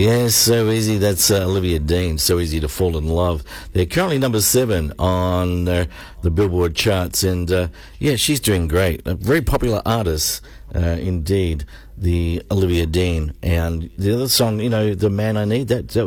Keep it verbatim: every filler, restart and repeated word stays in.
Yes, so easy. That's uh, Olivia Dean. So easy to fall in love. They're currently number seven on uh, the Billboard charts, and uh, yeah, she's doing great. A very popular artist, uh, indeed. The Olivia Dean, and the other song, you know, "The Man I Need." That that